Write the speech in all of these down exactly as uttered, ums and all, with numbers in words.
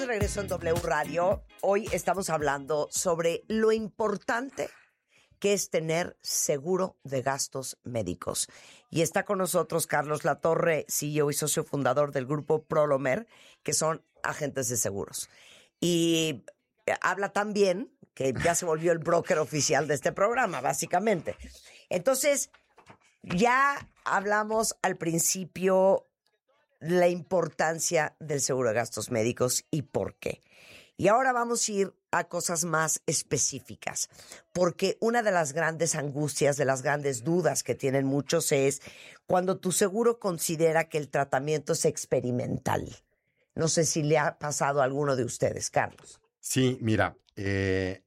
de regreso en W Radio. Hoy estamos hablando sobre lo importante que es tener seguro de gastos médicos. Y está con nosotros Carlos Latorre, C E O y socio fundador del grupo Prolomer, que son agentes de seguros. Y habla tan bien que ya se volvió el broker oficial de este programa, básicamente. Entonces, ya hablamos al principio la importancia del seguro de gastos médicos y por qué. Y ahora vamos a ir a cosas más específicas, porque una de las grandes angustias, de las grandes dudas que tienen muchos es cuando tu seguro considera que el tratamiento es experimental. No sé si le ha pasado a alguno de ustedes, Carlos. Sí, mira, eh,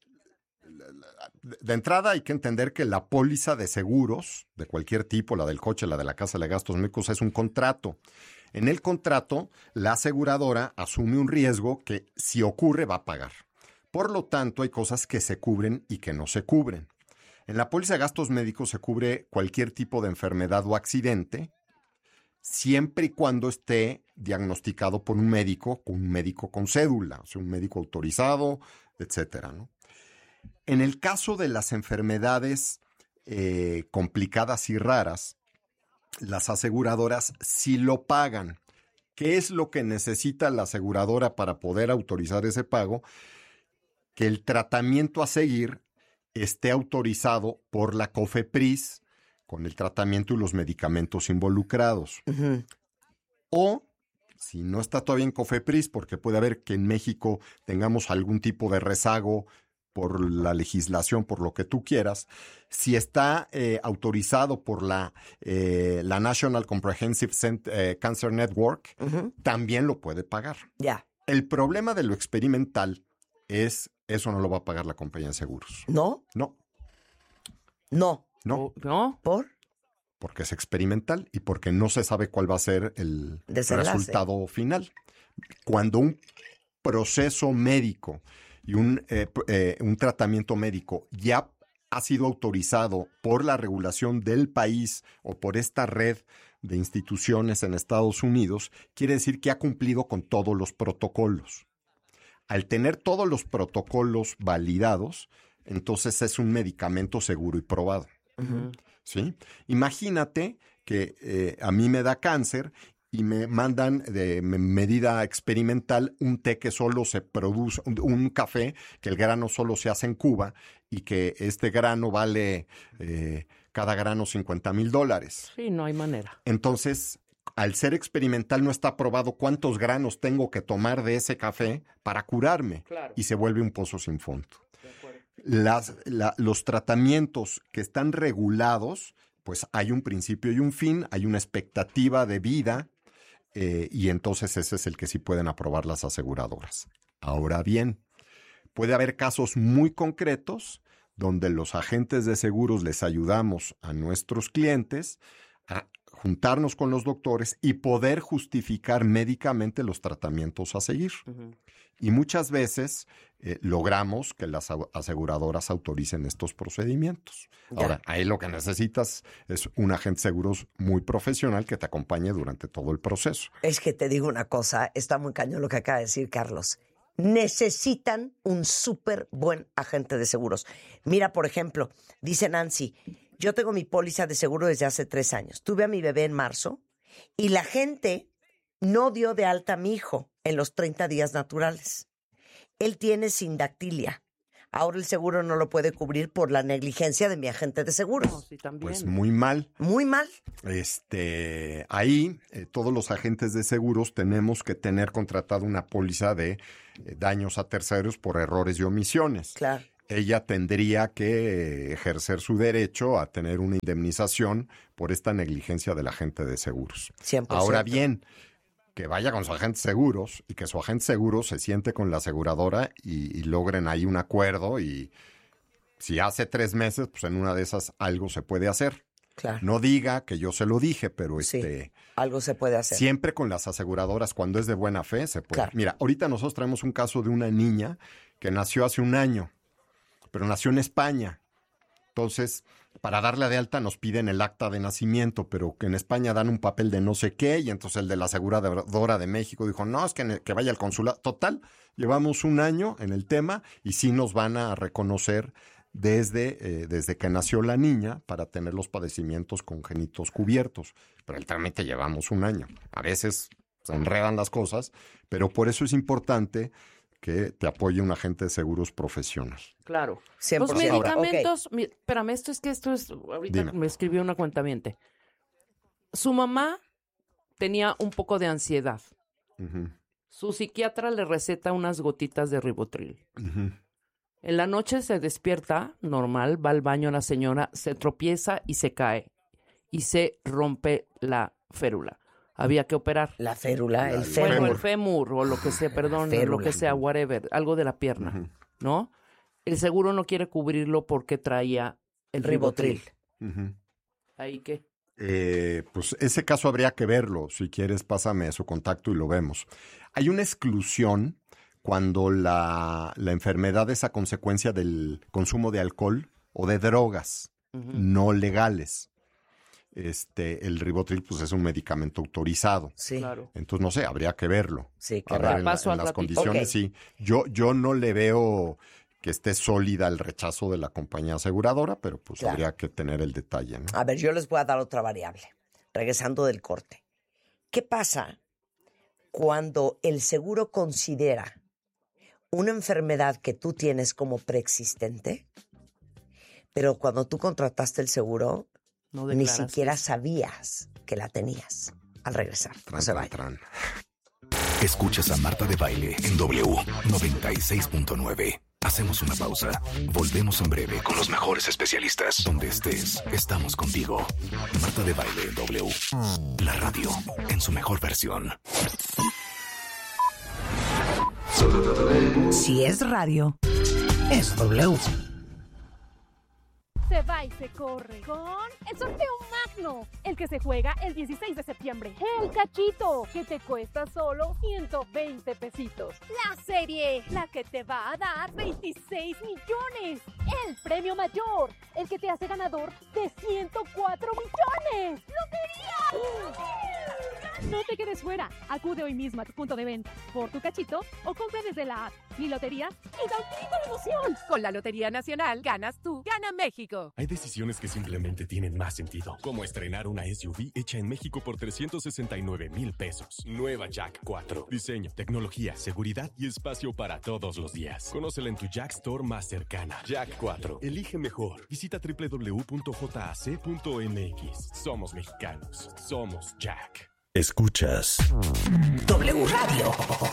de entrada hay que entender que la póliza de seguros de cualquier tipo, la del coche, la de la casa de gastos médicos, es un contrato. En el contrato, la aseguradora asume un riesgo que, si ocurre, va a pagar. Por lo tanto, hay cosas que se cubren y que no se cubren. En la póliza de gastos médicos se cubre cualquier tipo de enfermedad o accidente, siempre y cuando esté diagnosticado por un médico, un médico con cédula, o sea, un médico autorizado, etcétera, ¿no? En el caso de las enfermedades eh, complicadas y raras, las aseguradoras sí lo pagan. ¿Qué es lo que necesita la aseguradora para poder autorizar ese pago? Que el tratamiento a seguir esté autorizado por la COFEPRIS con el tratamiento y los medicamentos involucrados. Uh-huh. O, si no está todavía en COFEPRIS, porque puede haber que en México tengamos algún tipo de rezago por la legislación, por lo que tú quieras, si está eh, autorizado por la, eh, la National Comprehensive Cent- eh, Cancer Network, uh-huh, también lo puede pagar. Ya. Yeah. El problema de lo experimental es, eso no lo va a pagar la compañía de seguros. ¿No? No. No. No. ¿No? ¿Por? Porque es experimental y porque no se sabe cuál va a ser el Desenlace. Resultado final. Cuando un proceso médico y un, eh, eh, un tratamiento médico ya ha sido autorizado por la regulación del país o por esta red de instituciones en Estados Unidos, quiere decir que ha cumplido con todos los protocolos. Al tener todos los protocolos validados, entonces es un medicamento seguro y probado. Uh-huh. ¿Sí? Imagínate que eh, a mí me da cáncer y me mandan de medida experimental un té que solo se produce, un, un café que el grano solo se hace en Cuba y que este grano vale eh, cada grano cincuenta mil dólares. Sí, no hay manera. Entonces, al ser experimental no está probado cuántos granos tengo que tomar de ese café para curarme. Claro. Y se vuelve un pozo sin fondo. Las, la, los tratamientos que están regulados, pues hay un principio y un fin, hay una expectativa de vida. Eh, y entonces ese es el que sí pueden aprobar las aseguradoras. Ahora bien, puede haber casos muy concretos donde los agentes de seguros les ayudamos a nuestros clientes a juntarnos con los doctores y poder justificar médicamente los tratamientos a seguir. Uh-huh. Y muchas veces eh, logramos que las aseguradoras autoricen estos procedimientos. Ya. Ahora, ahí lo que necesitas es un agente de seguros muy profesional que te acompañe durante todo el proceso. Es que te digo una cosa, está muy cañón lo que acaba de decir Carlos. Necesitan un súper buen agente de seguros. Mira, por ejemplo, dice Nancy, yo tengo mi póliza de seguro desde hace tres años. Tuve a mi bebé en marzo y la gente no dio de alta a mi hijo en los treinta días naturales. Él tiene sindactilia. Ahora el seguro no lo puede cubrir por la negligencia de mi agente de seguros. No, sí, también. Pues muy mal. Muy mal. Este, ahí eh, todos los agentes de seguros tenemos que tener contratado una póliza de eh, daños a terceros por errores y omisiones. Claro. Ella tendría que ejercer su derecho a tener una indemnización por esta negligencia del agente de seguros. cien por ciento. Ahora bien, que vaya con su agente de seguros y que su agente de seguros se siente con la aseguradora y, y logren ahí un acuerdo y si hace tres meses, pues en una de esas algo se puede hacer. Claro. No diga que yo se lo dije, pero sí, este algo se puede hacer. Siempre con las aseguradoras, cuando es de buena fe, se puede. Claro. Mira, ahorita nosotros traemos un caso de una niña que nació hace un año, pero nació en España. Entonces, para darle de alta nos piden el acta de nacimiento, pero que en España dan un papel de no sé qué, y entonces el de la aseguradora de México dijo, no, es que, que vaya al consulado. Total, llevamos un año en el tema y sí nos van a reconocer desde, eh, desde que nació la niña para tener los padecimientos congénitos cubiertos. Pero el trámite llevamos un año. A veces se enredan las cosas, pero por eso es importante que te apoye un agente de seguros profesional. Claro. cien por Los ciento. medicamentos, Ahora, okay. mi, espérame, esto es que esto es, ahorita Dime. me escribió una cuentaviente. Su mamá tenía un poco de ansiedad. Uh-huh. Su psiquiatra le receta unas gotitas de Ribotril. Uh-huh. En la noche se despierta, normal, va al baño la señora, se tropieza y se cae. Y se rompe la férula. Había que operar. La férula, el La- fémur. Bueno, el fémur o lo que sea, perdón, Férula. lo que sea, whatever, algo de la pierna, Uh-huh. ¿no? El seguro no quiere cubrirlo porque traía el Ribotril. Ribotril. Uh-huh. ¿Ahí qué? Eh, pues ese caso habría que verlo. Si quieres, pásame su contacto y lo vemos. Hay una exclusión cuando la, la enfermedad es a consecuencia del consumo de alcohol o de drogas Ujú. no legales. Este, el Ribotril, pues, es un medicamento autorizado. Sí, Claro. Entonces, no sé, habría que verlo. sí, qué A ver, raro. en, la- Paso en al las ratito. condiciones, Ok. sí. Yo, yo no le veo que esté sólida el rechazo de la compañía aseguradora, pero pues Claro. habría que tener el detalle, ¿no? A ver, yo les voy a dar otra variable. Regresando del corte. ¿Qué pasa cuando el seguro considera una enfermedad que tú tienes como preexistente, pero cuando tú contrataste el seguro, No ni declaras siquiera eso. sabías que la tenías? Al regresar, no Tran, se tran, vayan. tran. Escuchas a Marta de Baile en W noventa y seis punto nueve. Hacemos una pausa. Volvemos en breve con los mejores especialistas. Donde estés, estamos contigo. Marta de Baile en W. La radio en su mejor versión. Si es radio, es W. Se va y se corre con el sorteo magno, el que se juega el dieciséis de septiembre. El cachito, que te cuesta solo ciento veinte pesitos. La serie, la que te va a dar veintiséis millones. El premio mayor, el que te hace ganador de ciento cuatro millones. ¡Lotería! No te quedes fuera. Acude hoy mismo a tu punto de venta por tu cachito o compra desde la app. Mi lotería y da un grito de emoción. Con la Lotería Nacional ganas tú, gana México. Hay decisiones que simplemente tienen más sentido, como estrenar una S U V hecha en México por trescientos sesenta y nueve mil pesos. Nueva Jack cuatro. Diseño, tecnología, seguridad y espacio para todos los días. Conócela en tu Jack Store más cercana. Jack cuatro. Elige mejor. Visita doble u doble u doble u punto j a c punto m x. Somos mexicanos. Somos Jack. Escuchas W Radio.